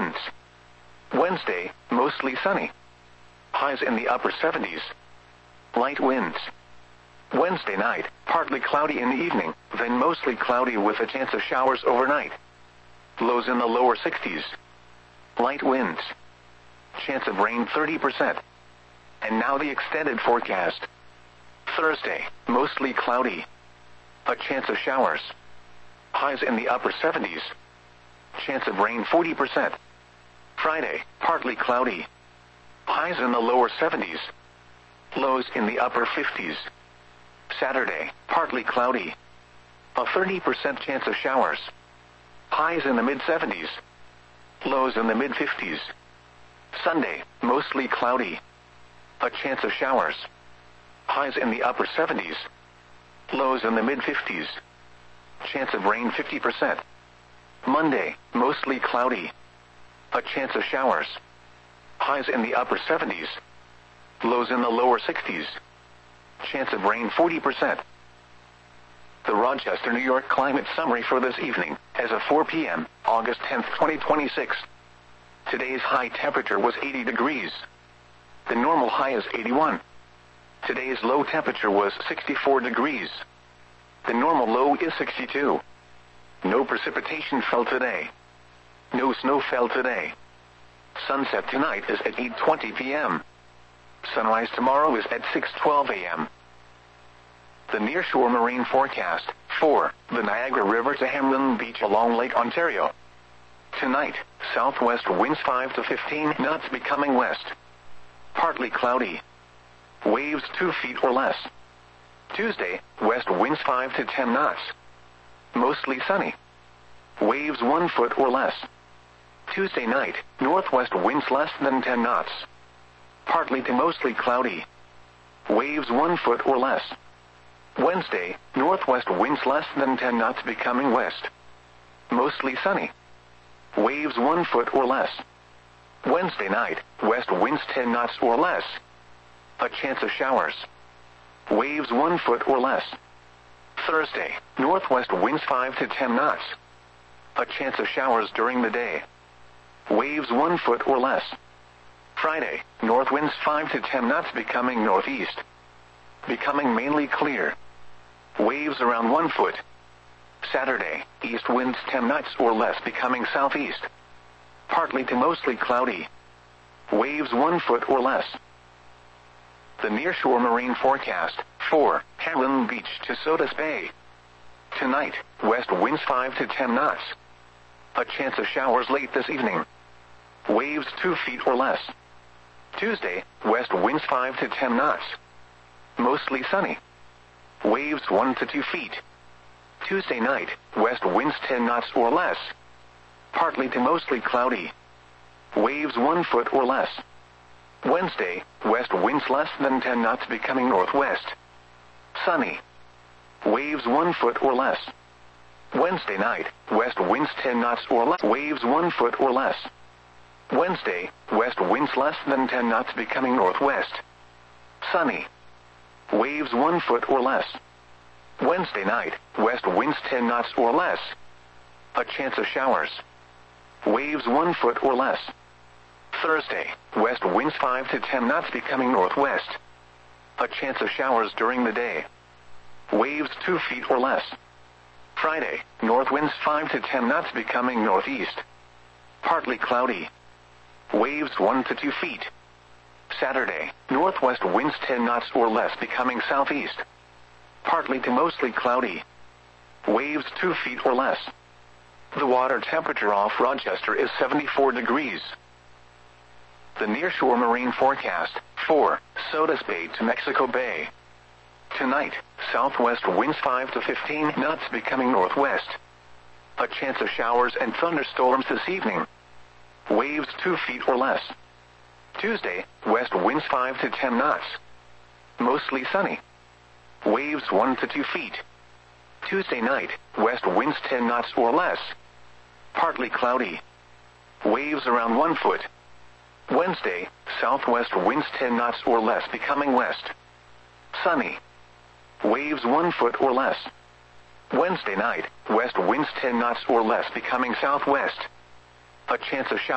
winds. Wednesday, mostly sunny. Highs in the upper 70s. Light winds. Wednesday night, partly cloudy in the evening, then mostly cloudy with a chance of showers overnight. Lows in the lower 60s. Light winds. Chance of rain 30%. And now the extended forecast. Thursday, mostly cloudy. A chance of showers. Highs in the upper 70s. Chance of rain 40%. Friday, partly cloudy. Highs in the lower 70s. Lows in the upper 50s. Saturday, partly cloudy. A 30% chance of showers. Highs in the mid-70s. Lows in the mid-50s. Sunday, mostly cloudy. A chance of showers. Highs in the upper 70s. Lows in the mid-50s. Chance of rain 50%. Monday, mostly cloudy. A chance of showers. Highs in the upper 70s. Lows in the lower 60s. Chance of rain 40%. The Rochester, New York climate summary for this evening, as of 4 p.m., August 10, 2026. Today's high temperature was 80 degrees. The normal high is 81. Today's low temperature was 64 degrees. The normal low is 62. No precipitation fell today. No snow fell today. Sunset tonight is at 8:20 p.m. Sunrise tomorrow is at 6:12 a.m. The nearshore marine forecast, for the Niagara River to Hamlin Beach along Lake Ontario. Tonight, southwest winds 5 to 15 knots becoming west. Partly cloudy. Waves 2 feet or less. Tuesday, west winds 5 to 10 knots. Mostly sunny. Waves 1 foot or less. Tuesday night, northwest winds less than 10 knots. Partly to mostly cloudy. Waves 1 foot or less. Wednesday, northwest winds less than 10 knots becoming west. Mostly sunny. Waves 1 foot or less. Wednesday night, west winds 10 knots or less. A chance of showers. Waves 1 foot or less. Thursday, northwest winds 5 to 10 knots. A chance of showers during the day. Waves 1 foot or less. Friday, north winds 5 to 10 knots becoming northeast. Becoming mainly clear. Waves around 1 foot. Saturday, east winds 10 knots or less becoming southeast. Partly to mostly cloudy. Waves 1 foot or less. The nearshore marine forecast, for Hamlin Beach to Sodus Bay. Tonight, west winds 5 to 10 knots. A chance of showers late this evening. Waves 2 feet or less. Tuesday, west winds 5 to 10 knots. Mostly sunny. Waves 1 to 2 feet. Tuesday night, west winds 10 knots or less. Partly to mostly cloudy. Waves 1 foot or less. Wednesday, west winds less than 10 knots becoming northwest. Sunny. Waves 1 foot or less. Wednesday night, west winds 10 knots or less. Waves 1 foot or less. Wednesday, west winds less than 10 knots becoming northwest. Sunny. Waves 1 foot or less. Wednesday night, west winds 10 knots or less. A chance of showers. Waves 1 foot or less. Thursday, west winds 5 to 10 knots becoming northwest. A chance of showers during the day. Waves 2 feet or less. Friday, north winds 5 to 10 knots becoming northeast. Partly cloudy. Waves 1 to 2 feet. Saturday, northwest winds 10 knots or less becoming southeast. Partly to mostly cloudy. Waves 2 feet or less. The water temperature off Rochester is 74 degrees. The nearshore marine forecast, for Sodus Bay to Mexico Bay. Tonight, southwest winds 5 to 15 knots becoming northwest. A chance of showers and thunderstorms this evening. Waves 2 feet or less. Tuesday, west winds 5 to 10 knots. Mostly sunny. Waves 1 to 2 feet. Tuesday night, west winds 10 knots or less. Partly cloudy. Waves around 1 foot. Wednesday, southwest winds 10 knots or less becoming west. Sunny. Waves 1 foot or less. Wednesday night, west winds 10 knots or less becoming southwest. A chance of showers.